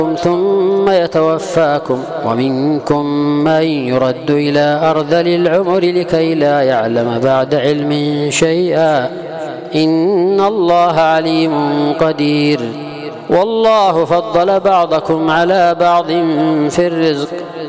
ثم يتوفاكم ومنكم من يرد إلى أرذل العمر لكي لا يعلم بعد علم شيئا إن الله عليم قدير والله فضل بعضكم على بعض في الرزق